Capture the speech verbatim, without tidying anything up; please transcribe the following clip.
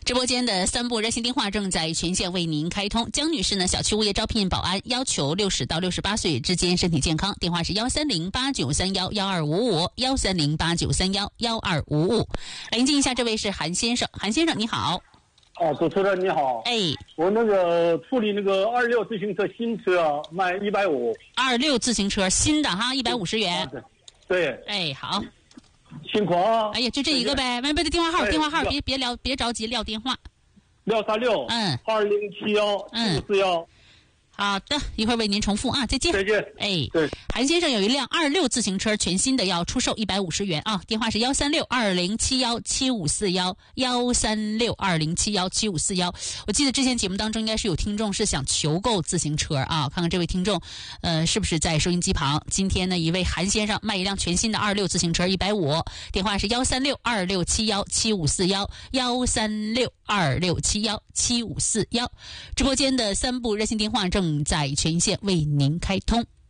直播间的三部热线电话正在全线为您开通。江女士呢，小区物业招聘保安，要求六十到六十八岁之间身体健康，电话是幺三零八九三幺幺二五五幺三零八九三幺幺二五五。来迎接一下，这位是韩先生，韩先生你好。 啊，主持人你好。 哎， 我那个处理那个二六自行车新车啊，卖一百五。 二六自行车新的哈，一百五十元。 对。对。 哎，好。 辛苦啊！ 哎呀，就这一个呗，没别的电话号，电话号别别聊，别着急撂电话。 六三六嗯二零七幺七五四幺。 好的，一会儿为您重复啊，再见。 再见。 哎， 对， 韩先生有一辆二六自行车，全新的，要出售一百五十元啊。电话是幺三六二零七幺七五四幺幺三六二零七幺七五四幺。我记得之前节目当中应该是有听众是想求购自行车啊，看看这位听众，呃，是不是在收音机旁？今天呢，一位韩先生卖一辆全新的二六自行车一百五，电话是幺三六二六七幺七五四幺幺三六二六七幺七五四幺。直播间的三部热线电话正在全线为您开通。